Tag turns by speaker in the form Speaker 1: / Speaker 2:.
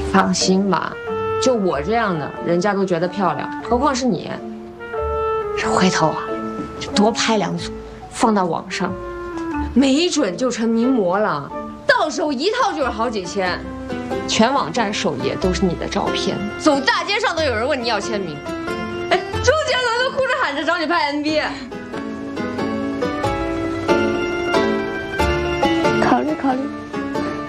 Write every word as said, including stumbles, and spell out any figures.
Speaker 1: 放心吧，就我这样的，人家都觉得漂亮，何况是你。这回头啊，就多拍两组，放到网上，没准就成名模了。到时候一套就是好几千，全网站首页都是你的照片，走大街上都有人问你要签名。哎，周杰伦都哭着喊着找你拍 M V。考虑考虑。